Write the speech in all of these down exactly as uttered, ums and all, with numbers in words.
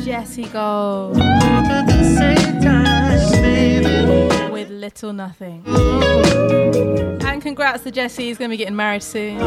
Jessie Gold with Little Nothing. And congrats to Jessie, he's going to be getting married soon.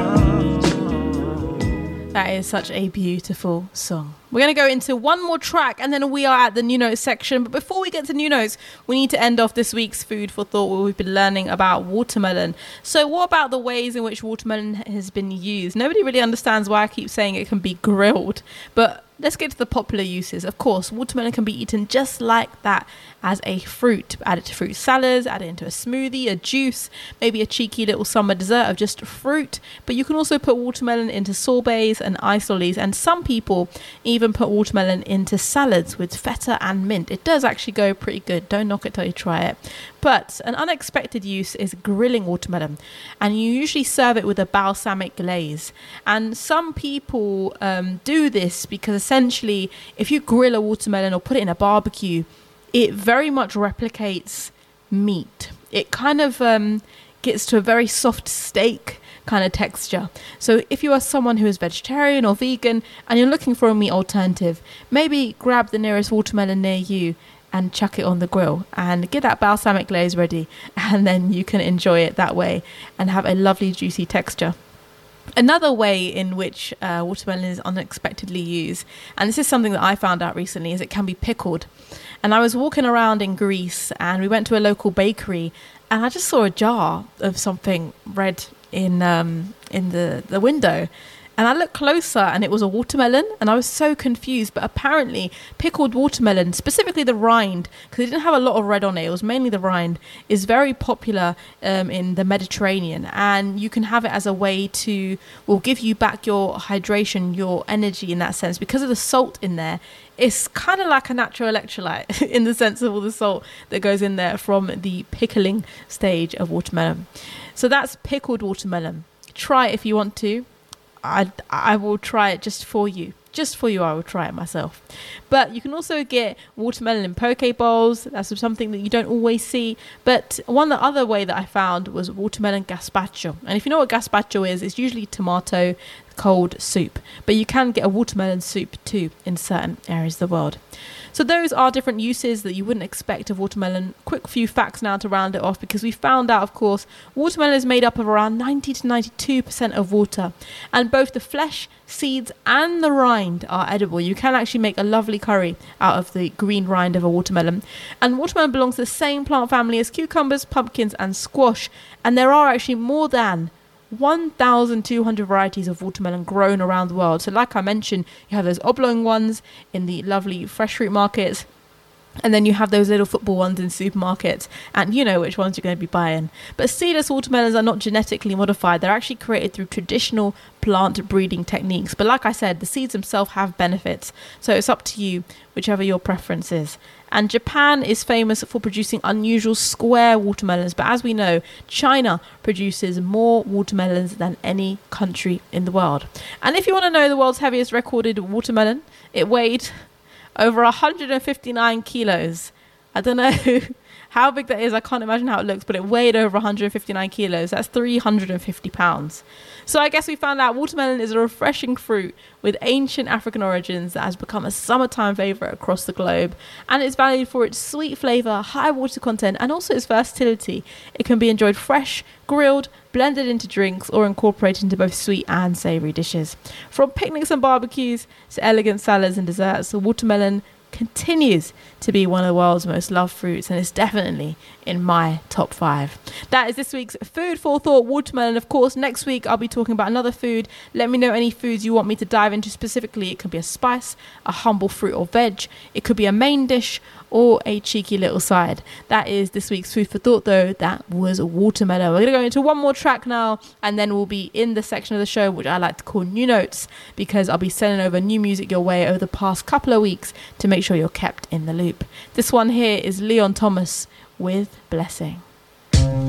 That is such a beautiful song. We're going to go into one more track and then we are at the new notes section. But before we get to new notes, we need to end off this week's Food for Thought where we've been learning about watermelon. So what about the ways in which watermelon has been used? Nobody really understands why I keep saying it can be grilled. But let's get to the popular uses. Of course, watermelon can be eaten just like that as a fruit. Add it to fruit salads, add it into a smoothie, a juice, maybe a cheeky little summer dessert of just fruit. But you can also put watermelon into sorbets and ice lollies, and some people even put watermelon into salads with feta and mint. It does actually go pretty good. Don't knock it till you try it. But an unexpected use is grilling watermelon, and you usually serve it with a balsamic glaze. And some people um, do this because essentially if you grill a watermelon or put it in a barbecue, it very much replicates meat. It kind of um, gets to a very soft steak kind of texture. So if you are someone who is vegetarian or vegan and you're looking for a meat alternative, maybe grab the nearest watermelon near you and chuck it on the grill and get that balsamic glaze ready, and then you can enjoy it that way and have a lovely juicy texture. Another way in which uh, watermelon is unexpectedly used, and this is something that I found out recently, is it can be pickled. And I was walking around in Greece and we went to a local bakery and I just saw a jar of something red in um, in the, the window. And I looked closer and it was a watermelon, and I was so confused. But apparently pickled watermelon, specifically the rind, because it didn't have a lot of red on it, it was mainly the rind, is very popular um, in the Mediterranean. And you can have it as a way to, will give you back your hydration, your energy in that sense. Because of the salt in there, it's kind of like a natural electrolyte in the sense of all the salt that goes in there from the pickling stage of watermelon. So that's pickled watermelon. Try it if you want to. I, I will try it just for you. Just for you, I will try it myself. But you can also get watermelon in poke bowls. That's something that you don't always see. But one other way that I found was watermelon gazpacho. And if you know what gazpacho is, it's usually tomato cold soup. But you can get a watermelon soup too in certain areas of the world. So those are different uses that you wouldn't expect of watermelon. Quick few facts now to round it off, because we found out, of course, watermelon is made up of around ninety to ninety-two percent of water. And both the flesh, seeds and the rind are edible. You can actually make a lovely curry out of the green rind of a watermelon. And watermelon belongs to the same plant family as cucumbers, pumpkins and squash. And there are actually more than one thousand two hundred varieties of watermelon grown around the world. So like I mentioned, you have those oblong ones in the lovely fresh fruit markets, and then you have those little football ones in supermarkets, and you know which ones you're going to be buying. But seedless watermelons are not genetically modified. They're actually created through traditional plant breeding techniques. But like I said, the seeds themselves have benefits. So it's up to you, whichever your preference is. And Japan is famous for producing unusual square watermelons. But as we know, China produces more watermelons than any country in the world. And if you want to know the world's heaviest recorded watermelon, it weighed over one hundred fifty-nine kilos. I don't know how big that is. I can't imagine how it looks, but it weighed over one hundred fifty-nine kilos. That's three hundred fifty pounds. So I guess we found out watermelon is a refreshing fruit with ancient African origins that has become a summertime favourite across the globe. And it's valued for its sweet flavour, high water content, and also its versatility. It can be enjoyed fresh, grilled, blended into drinks, or incorporated into both sweet and savoury dishes. From picnics and barbecues to elegant salads and desserts, the watermelon continues to be one of the world's most loved fruits, and it's definitely in my top five. That is this week's Food for Thought, watermelon. Of course, next week I'll be talking about another food. Let me know any foods you want me to dive into specifically. It could be a spice, a humble fruit or veg. It could be a main dish or a cheeky little side. That is this week's Food for Thought, though. That was watermelon. We're going to go into one more track now, and then we'll be in the section of the show which I like to call New Notes, because I'll be sending over new music your way over the past couple of weeks to make sure you're kept in the loop. This one here is Leon Thomas with Blessing.